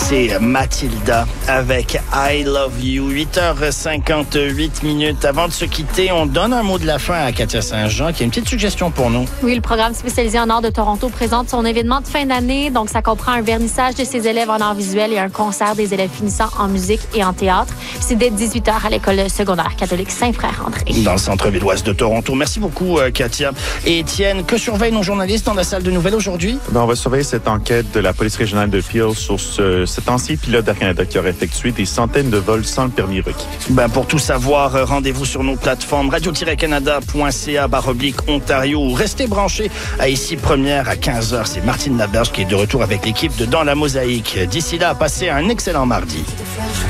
C'est Mathilda avec I Love You. 8h58. Avant de se quitter, on donne un mot de la fin à Katia Saint-Jean qui a une petite suggestion pour nous. Oui, le programme spécialisé en art de Toronto présente son événement de fin d'année. Donc, ça comprend un vernissage de ses élèves en arts visuels et un concert des élèves finissants en musique et en théâtre. C'est dès 18h à l'école secondaire catholique Saint-Frère-André. Dans le centre-ville ouest de Toronto. Merci beaucoup, Katia. Et Étienne, que surveillent nos journalistes dans la salle de nouvelles aujourd'hui? On va surveiller cette enquête de la police régionale de Peel sur cet ancien pilote d'Air Canada qui aurait effectué des centaines de vols sans le permis requis. Pour tout savoir, rendez-vous sur nos plateformes radio-canada.ca/Ontario. Restez branchés à Ici Première à 15h. C'est Martine Laberge qui est de retour avec l'équipe de Dans la Mosaïque. D'ici là, passez un excellent mardi.